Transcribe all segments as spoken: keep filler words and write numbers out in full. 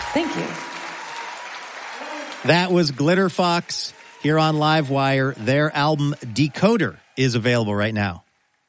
Thank you. That was Glitter Fox here on Livewire. Their album Decoder is available right now.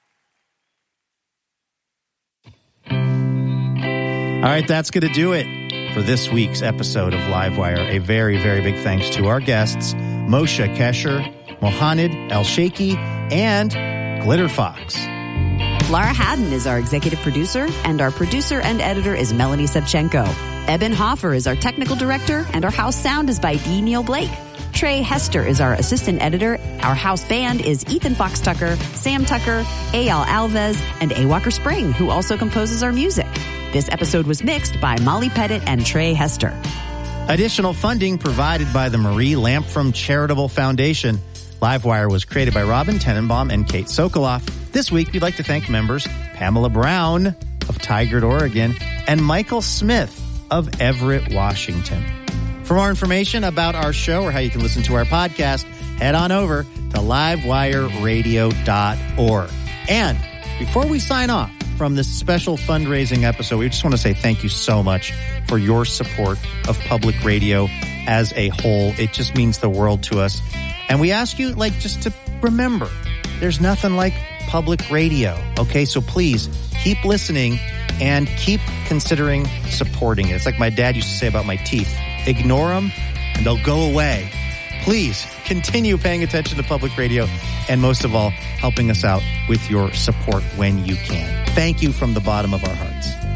All right, that's going to do it for this week's episode of Livewire. A very, very big thanks to our guests, Moshe Kasher, Mohanad El-Sheikhy, and Glitter Fox. Laura Haddon is our executive producer, and our producer and editor is Melanie Sevchenko. Eben Hoffer is our technical director, and our house sound is by D. Neil Blake. Trey Hester is our assistant editor. Our house band is Ethan Fox Tucker, Sam Tucker, Eyal Alves, and A. Walker Spring, who also composes our music. This episode was mixed by Molly Pettit and Trey Hester. Additional funding provided by the Marie Lampfrom Charitable Foundation. Livewire was created by Robin Tenenbaum and Kate Sokoloff. This week, we'd like to thank members Pamela Brown of Tigard, Oregon, and Michael Smith of Everett, Washington. For more information about our show or how you can listen to our podcast, head on over to livewire radio dot org. And before we sign off from this special fundraising episode, we just want to say thank you so much for your support of public radio as a whole. It just means the world to us. And we ask you, like, just to remember, there's nothing like public radio. Okay, so please keep listening and keep considering supporting it. It's like my dad used to say about my teeth. Ignore them and they'll go away. Please continue paying attention to public radio and most of all, helping us out with your support when you can. Thank you from the bottom of our hearts.